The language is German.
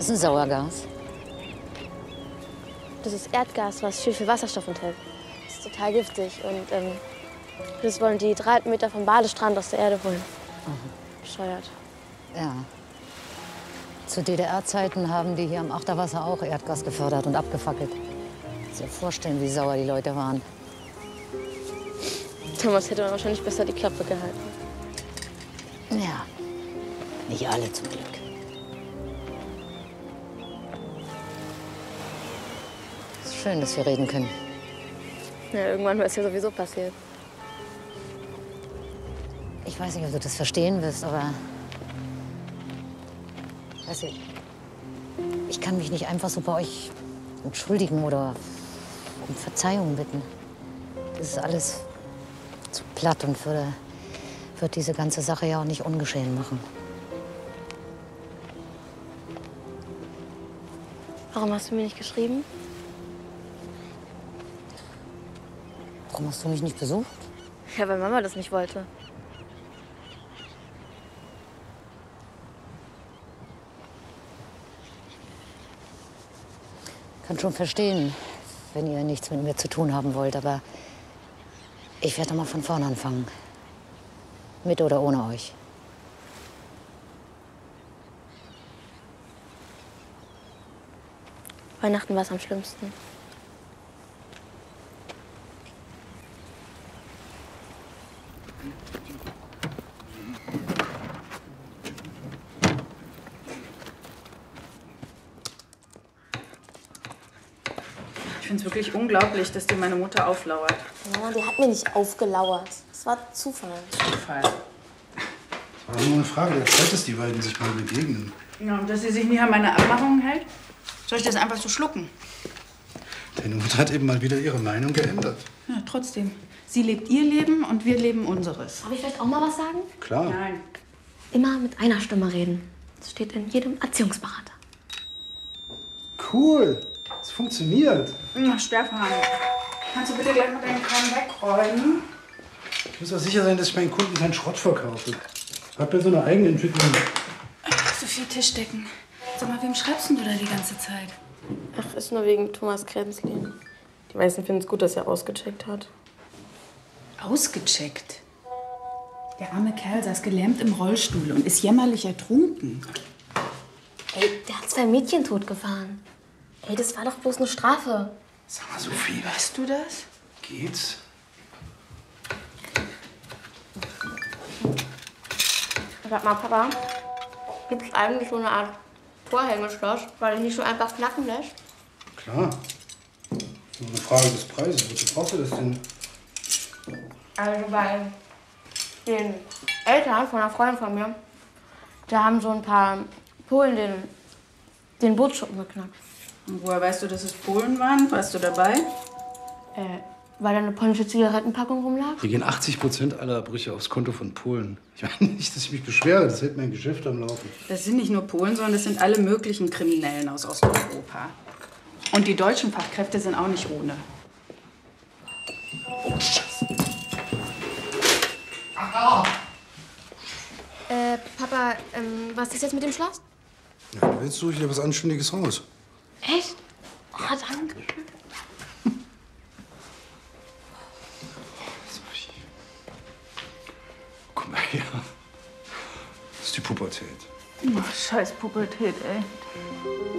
ist ein Sauergas? Das ist Erdgas, was viel Wasserstoff enthält. Das ist total giftig und das wollen die 3 Meter vom Badestrand aus der Erde holen. Bescheuert. Ja. Zu DDR-Zeiten haben die hier am Achterwasser auch Erdgas gefördert und abgefackelt. Kannst dir vorstellen, wie sauer die Leute waren. Thomas hätte man wahrscheinlich besser die Klappe gehalten. Ja, nicht alle zum Glück. Es ist schön, dass wir reden können. Ja, irgendwann wird es ja sowieso passiert. Ich weiß nicht, ob du das verstehen wirst, aber weißt du, ich kann mich nicht einfach so bei euch entschuldigen oder um Verzeihung bitten. Das ist alles zu platt und wird diese ganze Sache ja auch nicht ungeschehen machen. Warum hast du mir nicht geschrieben? Warum hast du mich nicht besucht? Ja, weil Mama das nicht wollte. Kann schon verstehen, wenn ihr nichts mit mir zu tun haben wollt, aber ich werde mal von vorne anfangen. Mit oder ohne euch. Weihnachten war es am schlimmsten. Ich finde es wirklich unglaublich, dass dir meine Mutter auflauert. Mama, die hat mir nicht aufgelauert. Es war Zufall. Zufall. Das war nur eine Frage der Zeit, dass die beiden sich mal begegnen. Ja, und dass sie sich nie an meine Abmachungen hält? Soll ich das einfach so schlucken? Deine Mutter hat eben mal wieder ihre Meinung geändert. Ja, trotzdem. Sie lebt ihr Leben und wir leben unseres. Darf ich vielleicht auch mal was sagen? Klar. Nein. Immer mit einer Stimme reden. Das steht in jedem Erziehungsberater. Cool. Es funktioniert. Ach, Stefan, kannst du bitte gleich mal deinen Kram wegräumen? Ich muss auch sicher sein, dass ich meinen Kunden keinen Schrott verkaufe. Hab ja so eine Eigenentwicklung. So viel Tischdecken. Sag mal, wem schreibst denn du da die ganze Zeit? Ach, ist nur wegen Thomas Kränzlin. Die meisten finden es gut, dass er ausgecheckt hat. Ausgecheckt? Der arme Kerl saß gelähmt im Rollstuhl und ist jämmerlich ertrunken. Ey, der hat 2 Mädchen totgefahren. Ey, das war doch bloß eine Strafe. Sag mal, Sophie, Weißt du das? geht's? Sag mal, Papa, gibt es eigentlich so eine Art Vorhängeschloss, weil es nicht so einfach knacken lässt? Klar. Nur eine Frage des Preises. Wozu brauchst du das denn? Also bei den Eltern von einer Freundin von mir, da haben so ein paar Polen den Bootsschuppen geknackt. Und woher weißt du, dass es Polen waren? Warst du dabei? Weil da eine polnische Zigarettenpackung rumlag. Hier gehen 80% aller Brüche aufs Konto von Polen. Ich meine nicht, dass ich mich beschwere. Das hält mein Geschäft am Laufen. Das sind nicht nur Polen, sondern das sind alle möglichen Kriminellen aus Osteuropa. Und die deutschen Fachkräfte sind auch nicht ohne. Oh, Scheiße. Papa, was ist jetzt mit dem Schloss? Ja, du willst suche ich dir was Anständiges raus. Echt? Oh, danke. Guck mal her. Das ist die Pubertät. Oh, scheiß Pubertät, ey.